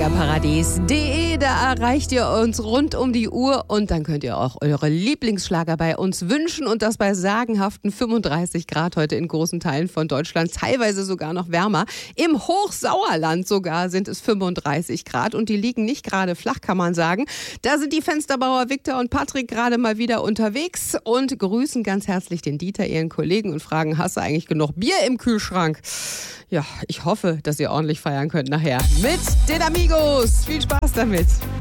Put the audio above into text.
schlagerparadies.de, da erreicht ihr uns rund um die Uhr und dann könnt ihr auch eure Lieblingsschlager bei uns wünschen und das bei sagenhaften 35 Grad heute in großen Teilen von Deutschland, teilweise sogar noch wärmer. Im Hochsauerland sogar sind es 35 Grad und die liegen nicht gerade flach, kann man sagen. Da sind die Fensterbauer Viktor und Patrick gerade mal wieder unterwegs und grüßen ganz herzlich den Dieter, ihren Kollegen, und fragen, hast du eigentlich genug Bier im Kühlschrank? Ja, ich hoffe, dass ihr ordentlich feiern könnt nachher mit den Amigos. Viel Spaß damit.